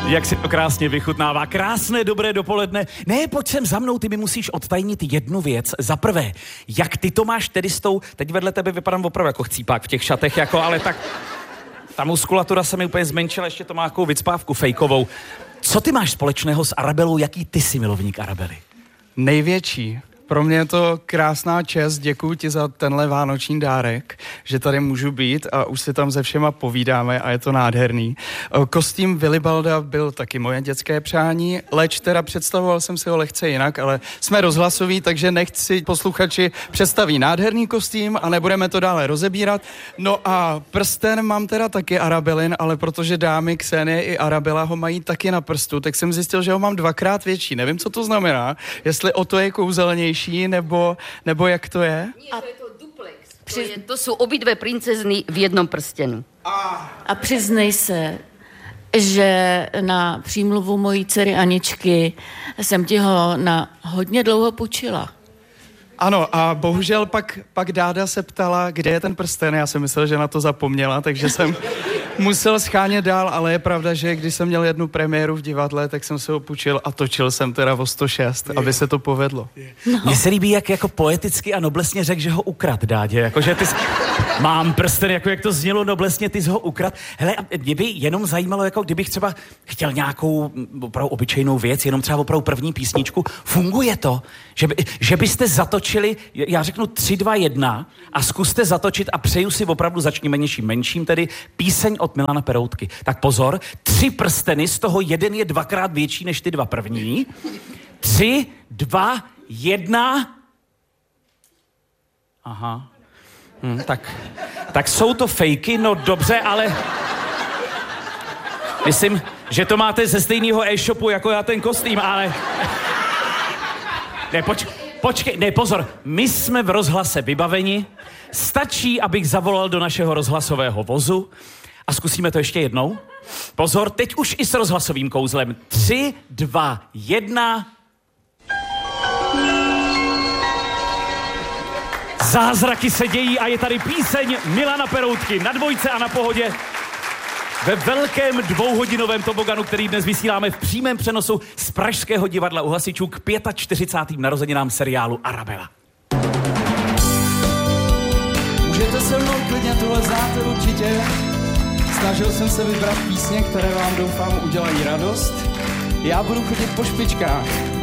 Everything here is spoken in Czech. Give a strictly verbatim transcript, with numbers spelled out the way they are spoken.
Jak si to krásně vychutnává. Krásné, dobré dopoledne. Ne, pojď sem za mnou, ty mi musíš odtajnit jednu věc. Za prvé, jak ty to máš tedy s tou, teď vedle tebe vypadám opravdu jako chcípák v těch šatech, jako, ale tak ta muskulatura se mi úplně zmenšila, ještě to má jakou vycpávku fejkovou. Co ty máš společného s Arabelou, jaký ty jsi milovník Arabely? Největší. Pro mě je to krásná čest, děkuji ti za tenhle vánoční dárek, že tady můžu být a už si tam se všema povídáme a je to nádherný. Kostým Vilibalda byl taky moje dětské přání, leč teda představoval jsem si ho lehce jinak, ale jsme rozhlasoví, takže nechci posluchači představí nádherný kostým a nebudeme to dále rozebírat. No a prsten mám teda taky Arabelin, ale protože dámy Ksenie i Arabela ho mají taky na prstu, tak jsem zjistil, že ho mám dvakrát větší. Nevím, co to znamená, jestli o to je kouzelnější, nebo, nebo jak to je? Nie, to je to duplex. To, je, to jsou obě dvě princezny v jednom prstenu. A, a přiznej se, že na přímluvu mojí dcery Aničky jsem ti ho na hodně dlouho půjčila. Ano, a bohužel pak, pak Dáda se ptala, kde je ten prsten. Já jsem myslel, že na to zapomněla, takže jsem musel schánět dál, ale je pravda, že když jsem měl jednu premiéru v divadle, tak jsem se ho půjčil a točil jsem teda o sto šest, aby se to povedlo. No. Mně se líbí, jak jako poeticky a noblesně řekl, že ho ukrad, Dádě. Jakože ty jsi... Mám prsten, jako jak to znělo noblesně, ty jsi ho ukrad. Hele, a mě by jenom zajímalo, jako kdybych třeba chtěl nějakou opravdu obyčejnou věc, jenom třeba opravdu první písničku. Funguje to, že, by, že byste zatočili, já řeknu tři, dva, jedna a zkuste zatočit a přeju si opravdu, začněme něčím menším, tedy píseň od Milana Peroutky. Tak pozor, tři prsteny, z toho jeden je dvakrát větší než ty dva první. Tři, dva, jedna. Aha. Hm, tak, tak jsou to fejky, no dobře, ale myslím, že to máte ze stejného e-shopu, jako já ten kostým, ale... Ne, poč, počkej, ne, pozor, my jsme v rozhlase vybaveni, stačí, abych zavolal do našeho rozhlasového vozu a zkusíme to ještě jednou. Pozor, teď už i s rozhlasovým kouzlem. Tři, dva, jedna... Zázraky se dějí a je tady píseň Milana Peroutky na Dvojce a na Pohodě ve velkém dvouhodinovém toboganu, který dnes vysíláme v přímém přenosu z Pražského divadla u Hasičů k čtyřicátým pátým narozeninám seriálu Arabela. Můžete se mnou klidně, tohle znáte určitě. Snažil jsem se vybrat písně, které vám doufám udělají radost. Já budu chodit po špičkách.